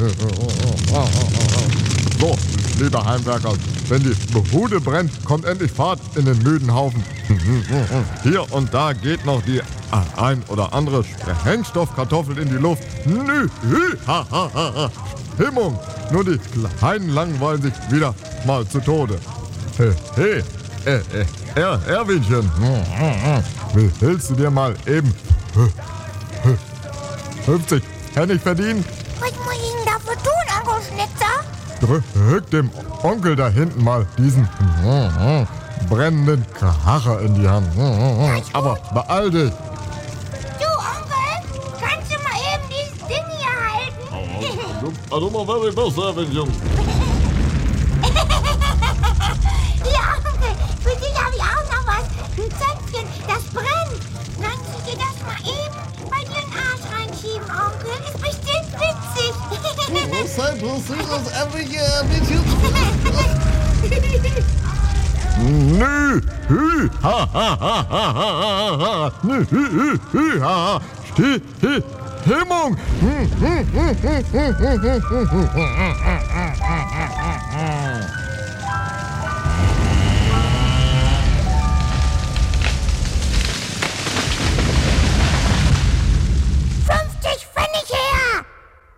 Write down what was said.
So, lieber Heimwerker, wenn die Bude brennt, kommt endlich Fahrt in den müden Haufen. Hier und da geht noch die ein oder andere Sprengstoffkartoffel in die Luft. Himmung, nur die Kleinen langweilen sich wieder mal zu Tode. Hey, Erwinchen, willst du dir mal eben 50 Pfennig verdienen? Was muss ich denn dafür tun, Onkel Schnitzer? Drück dem Onkel da hinten mal diesen brennenden Kracher in die Hand. Aber beeil dich. Du, Onkel, kannst du mal eben dieses Ding hier halten? Also mal very best, Erwinchen. Ja, Onkel, für dich habe ich auch noch was. Ein Zöpfchen, das brennt. Kannst du dir das mal eben bei dir in den Arsch reinschieben, Onkel? Ist bestimmt witzig. Sei bloß das Erwinchen. Nü, hü, ha, ha, ha, ha, ha, ha, nü, hü, hü, hü, ha, Himmung.